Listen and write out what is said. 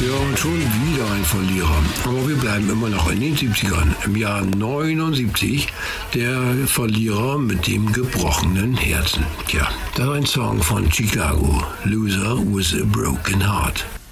Ja, und schon wieder ein Verlierer. Aber wir bleiben immer noch in den 70ern. Im Jahr 79 der Verlierer mit dem gebrochenen Herzen. Tja, das ist ein Song von Chicago, Loser with a Broken Heart.